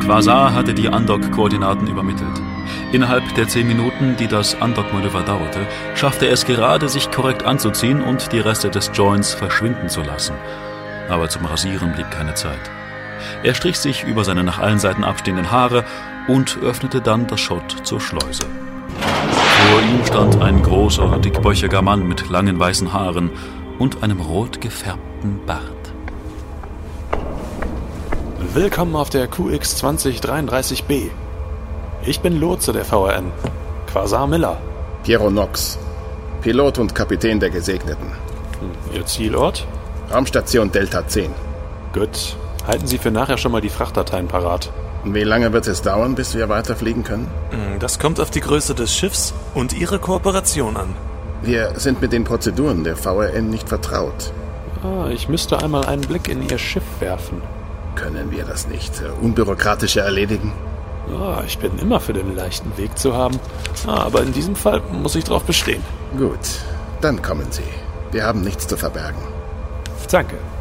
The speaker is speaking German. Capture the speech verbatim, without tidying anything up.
Quasar hatte die Undock-Koordinaten übermittelt. Innerhalb der zehn Minuten, die das Undock-Manöver dauerte, schaffte er es gerade, sich korrekt anzuziehen und die Reste des Joints verschwinden zu lassen. Aber zum Rasieren blieb keine Zeit. Er strich sich über seine nach allen Seiten abstehenden Haare und öffnete dann das Schott zur Schleuse. Vor ihm stand ein großer, dickbäuchiger Mann mit langen weißen Haaren und einem rot gefärbten Bart. Willkommen auf der Q X zwanzig dreiunddreißig B. Ich bin Lotse der V R N, Quasar Miller. Piero Nox, Pilot und Kapitän der Gesegneten. Hm, Ihr Zielort? Raumstation Delta zehn. Gut. Halten Sie für nachher schon mal die Frachtdateien parat. Wie lange wird es dauern, bis wir weiterfliegen können? Das kommt auf die Größe des Schiffs und Ihre Kooperation an. Wir sind mit den Prozeduren der V R N nicht vertraut. Ah, ich müsste einmal einen Blick in Ihr Schiff werfen. Können wir das nicht äh, unbürokratischer erledigen? Ah, ich bin immer für den leichten Weg zu haben. Ah, aber in diesem Fall muss ich drauf bestehen. Gut, dann kommen Sie. Wir haben nichts zu verbergen. Danke.